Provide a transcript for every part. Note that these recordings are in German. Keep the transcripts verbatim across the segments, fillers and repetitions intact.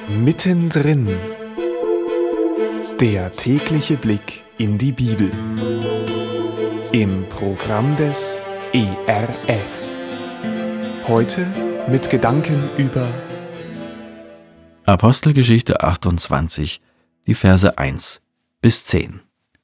Mittendrin. Der tägliche Blick in die Bibel. Im Programm des E R F. Heute mit Gedanken über Apostelgeschichte achtundzwanzig, die Verse eins bis zehn.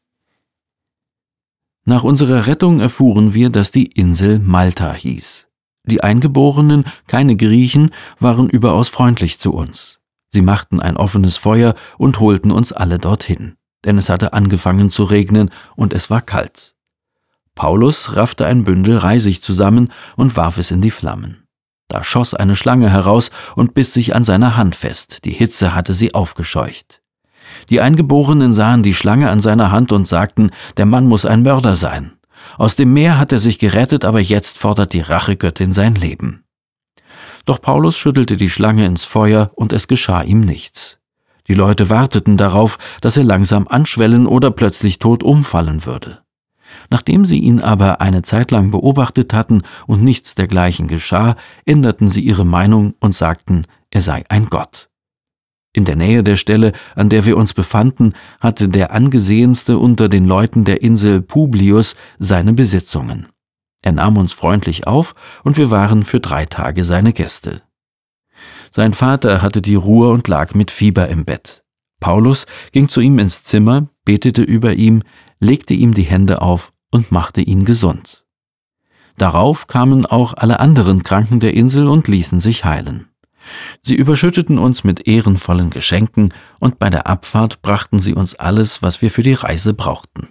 Nach unserer Rettung erfuhren wir, dass die Insel Malta hieß. Die Eingeborenen, keine Griechen, waren überaus freundlich zu uns. Sie machten ein offenes Feuer und holten uns alle dorthin, denn es hatte angefangen zu regnen und es war kalt. Paulus raffte ein Bündel Reisig zusammen und warf es in die Flammen. Da schoss eine Schlange heraus und biss sich an seiner Hand fest, die Hitze hatte sie aufgescheucht. Die Eingeborenen sahen die Schlange an seiner Hand und sagten, der Mann muss ein Mörder sein. Aus dem Meer hat er sich gerettet, aber jetzt fordert die Rachegöttin sein Leben. Doch Paulus schüttelte die Schlange ins Feuer und es geschah ihm nichts. Die Leute warteten darauf, dass er langsam anschwellen oder plötzlich tot umfallen würde. Nachdem sie ihn aber eine Zeit lang beobachtet hatten und nichts dergleichen geschah, änderten sie ihre Meinung und sagten, er sei ein Gott. In der Nähe der Stelle, an der wir uns befanden, hatte der angesehenste unter den Leuten der Insel Publius seine Besitzungen. Er nahm uns freundlich auf und wir waren für drei Tage seine Gäste. Sein Vater hatte die Ruhr und lag mit Fieber im Bett. Paulus ging zu ihm ins Zimmer, betete über ihm, legte ihm die Hände auf und machte ihn gesund. Darauf kamen auch alle anderen Kranken der Insel und ließen sich heilen. Sie überschütteten uns mit ehrenvollen Geschenken und bei der Abfahrt brachten sie uns alles, was wir für die Reise brauchten.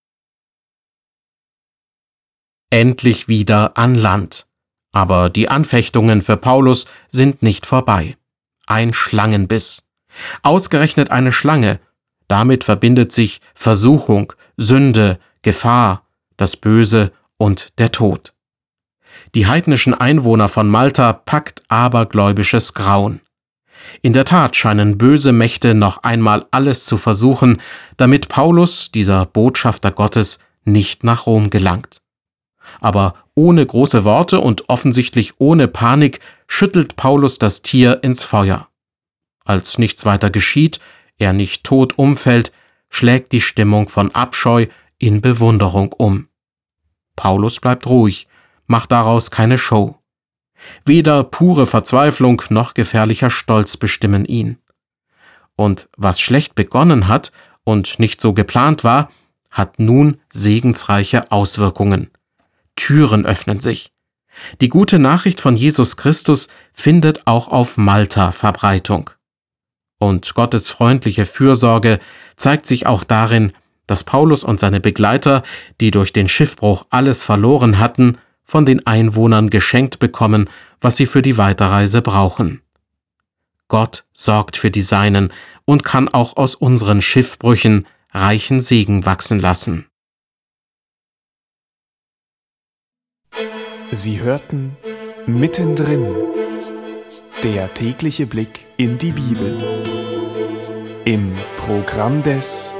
Endlich wieder an Land. Aber die Anfechtungen für Paulus sind nicht vorbei. Ein Schlangenbiss. Ausgerechnet eine Schlange. Damit verbindet sich Versuchung, Sünde, Gefahr, das Böse und der Tod. Die heidnischen Einwohner von Malta packt abergläubisches Grauen. In der Tat scheinen böse Mächte noch einmal alles zu versuchen, damit Paulus, dieser Botschafter Gottes, nicht nach Rom gelangt. Aber ohne große Worte und offensichtlich ohne Panik schüttelt Paulus das Tier ins Feuer. Als nichts weiter geschieht, er nicht tot umfällt, schlägt die Stimmung von Abscheu in Bewunderung um. Paulus bleibt ruhig, macht daraus keine Show. Weder pure Verzweiflung noch gefährlicher Stolz bestimmen ihn. Und was schlecht begonnen hat und nicht so geplant war, hat nun segensreiche Auswirkungen. Türen öffnen sich. Die gute Nachricht von Jesus Christus findet auch auf Malta Verbreitung. Und Gottes freundliche Fürsorge zeigt sich auch darin, dass Paulus und seine Begleiter, die durch den Schiffbruch alles verloren hatten, von den Einwohnern geschenkt bekommen, was sie für die Weiterreise brauchen. Gott sorgt für die Seinen und kann auch aus unseren Schiffbrüchen reichen Segen wachsen lassen. Sie hörten Mittendrin. Der tägliche Blick in die Bibel. Im Programm des